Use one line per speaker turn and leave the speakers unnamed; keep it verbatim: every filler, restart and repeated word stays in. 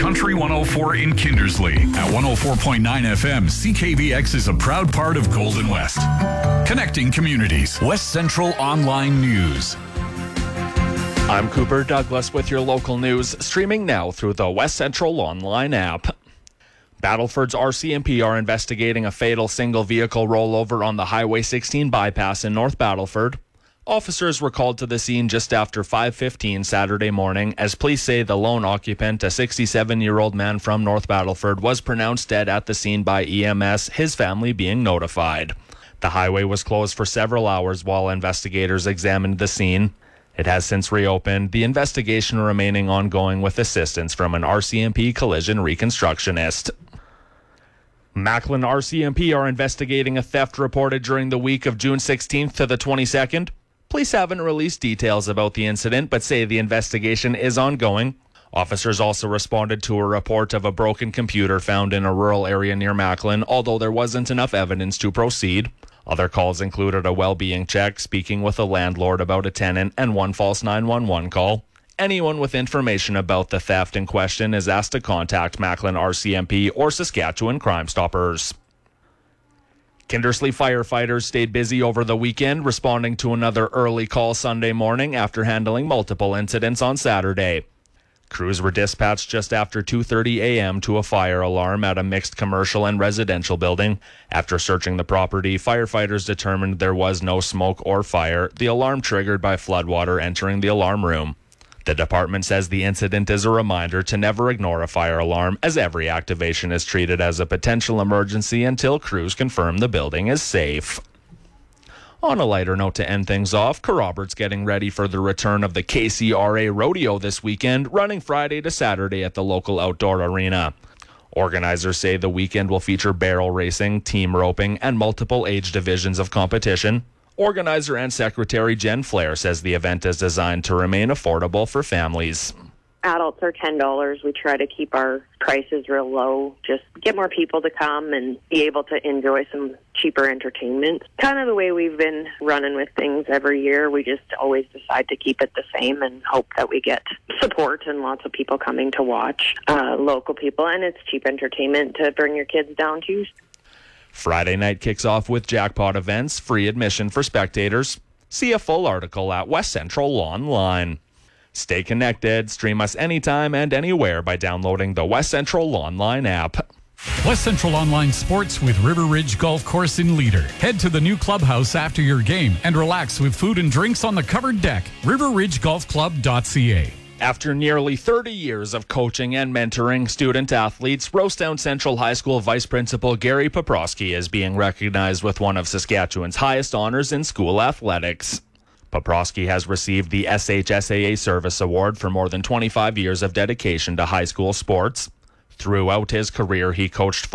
Country one oh four in Kindersley. At one oh four point nine F M, C K V X is a proud part of Golden West. Connecting communities. West Central Online News.
I'm Cooper Douglas with your local news, streaming now through the West Central Online app. Battleford's R C M P are investigating a fatal single-vehicle rollover on the Highway sixteen bypass in North Battleford. Officers were called to the scene just after five fifteen Saturday morning, as police say the lone occupant, a sixty-seven-year-old man from North Battleford, was pronounced dead at the scene by E M S, his family being notified. The highway was closed for several hours while investigators examined the scene. It has since reopened, the investigation remaining ongoing with assistance from an R C M P collision reconstructionist. Macklin R C M P are investigating a theft reported during the week of June sixteenth to the twenty-second. Police haven't released details about the incident, but say the investigation is ongoing. Officers also responded to a report of a broken computer found in a rural area near Macklin, although there wasn't enough evidence to proceed. Other calls included a well-being check, speaking with a landlord about a tenant, and one false nine one one call. Anyone with information about the theft in question is asked to contact Macklin R C M P or Saskatchewan Crime Stoppers. Kindersley firefighters stayed busy over the weekend, responding to another early call Sunday morning after handling multiple incidents on Saturday. Crews were dispatched just after two thirty a.m. to a fire alarm at a mixed commercial and residential building. After searching the property, firefighters determined there was no smoke or fire, the alarm triggered by floodwater entering the alarm room. The department says the incident is a reminder to never ignore a fire alarm, as every activation is treated as a potential emergency until crews confirm the building is safe. On a lighter note to end things off, Kerrobert's getting ready for the return of the K C R A Rodeo this weekend, running Friday to Saturday at the local outdoor arena. Organizers say the weekend will feature barrel racing, team roping, and multiple age divisions of competition. Organizer and Secretary Jen Flair says the event is designed to remain affordable for families.
Adults are ten dollars. We try to keep our prices real low, just get more people to come and be able to enjoy some cheaper entertainment. Kind of the way we've been running with things every year. We just always decide to keep it the same and hope that we get support and lots of people coming to watch, uh, local people, and it's cheap entertainment to bring your kids down to.
Friday night kicks off with jackpot events, free admission for spectators. See a full article at West Central Online. Stay connected. Stream us anytime and anywhere by downloading the West Central Online app.
West Central Online Sports with River Ridge Golf Course in Leader. Head to the new clubhouse after your game and relax with food and drinks on the covered deck. river ridge golf club dot c a.
After nearly thirty years of coaching and mentoring student athletes, Rosedown Central High School Vice Principal Gary Poprosky is being recognized with one of Saskatchewan's highest honors in school athletics. Poprosky has received the S H S A A Service Award for more than twenty-five years of dedication to high school sports. Throughout his career, he coached